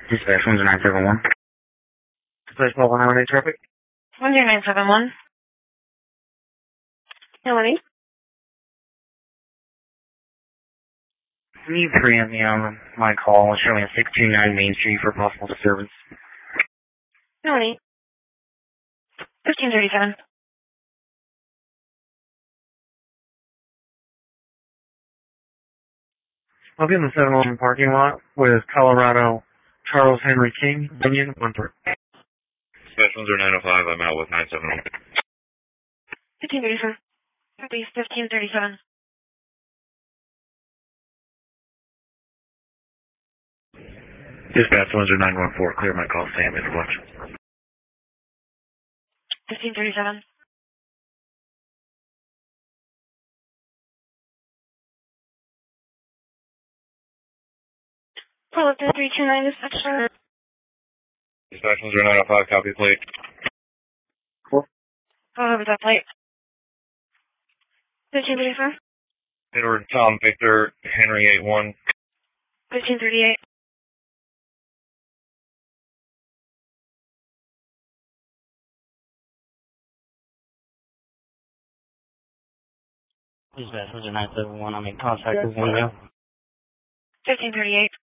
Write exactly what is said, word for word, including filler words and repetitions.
Dispatch one zero nine seven one. Dispatch mobile highway traffic. one zero nine seven one. Melanie? I need three on the um, my call. It's showing a six two nine Main Street for possible disturbance. Melanie? fifteen thirty-seven. I'll be in the seven eleven parking lot with Colorado Charles Henry King, Union, Winthrop. Dispatch one zero nine zero five, I'm out with nine seven one. fifteen thirty-seven. Copy, fifteen thirty-seven. Dispatch one zero nine one four, clear my call, Sam, it's watch. fifteen thirty-seven. Pull up to three two nine dispatch. Dispatch one zero nine zero five, copy plate. Pull over that plate. fifteen thirty-four. Edward Tom Victor Henry eight one. fifteen thirty-eight. Dispatch one zero nine seven one. I'm in contact with one now. fifteen thirty-eight.